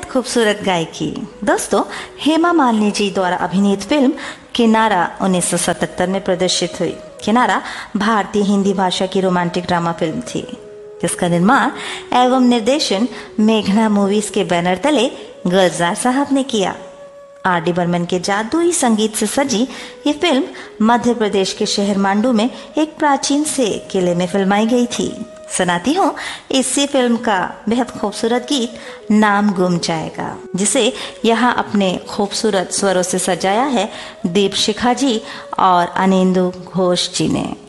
खूबसूरत गायकी। दोस्तों, हेमा मालिनी जी द्वारा अभिनीत फिल्म किनारा 1977 में प्रदर्शित हुई। किनारा भारतीय हिंदी भाषा की रोमांटिक ड्रामा फिल्म थी, जिसका निर्माण एवं निर्देशन मेघना मूवीज के बैनर तले गुलजार साहब ने किया। आर.डी. बर्मन के जादुई संगीत से सजी ये फिल्म मध्य प्रदेश के शहर मांडू में एक प्राचीन से किले में फिल्माई गई थी। सुनाती हूँ इसी फिल्म का बेहद खूबसूरत गीत नाम गुम जाएगा, जिसे यहाँ अपने खूबसूरत स्वरों से सजाया है दीपशिखा जी और अनिंदु घोष जी ने।